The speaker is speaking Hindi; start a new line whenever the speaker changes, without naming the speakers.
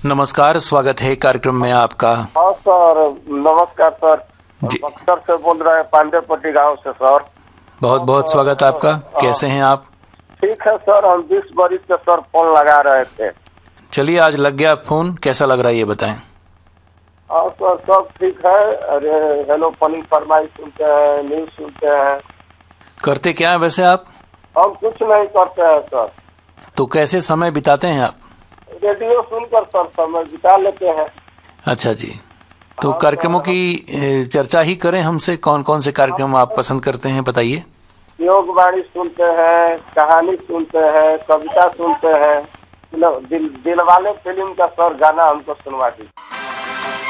नमस्कार, स्वागत है कार्यक्रम में आपका।
हाँ सर, नमस्कार सर।
जी।
बक्सर से बोल रहे हैं, पांडेपट्टी गांव से सर।
बहुत बहुत स्वागत आपका। कैसे हैं आप?
ठीक है सर, हम 20 बरिस से सर फोन लगा रहे थे।
चलिए, आज लग गया फोन, कैसा लग रहा है ये बताएं।
हाँ सर, सब ठीक है। अरे हेलो पनी फरमाइश सुनते हैं, न्यूज सुनते हैं।
करते क्या है वैसे आप?
हम कुछ नहीं करते हैं सर।
तो कैसे समय बिताते हैं आप?
रेडियो सुनकर सर समय बिता लेते हैं।
अच्छा जी। तो
हाँ
कार्यक्रमों
सर।
की चर्चा ही करें हमसे। कौन कौन से कार्यक्रम आप पसंद करते हैं, बताइए।
योग वाणी सुनते हैं, कहानी सुनते हैं, कविता सुनते हैं। दिलवाले फिल्म का सर गाना हमको सुनवा दीजिए।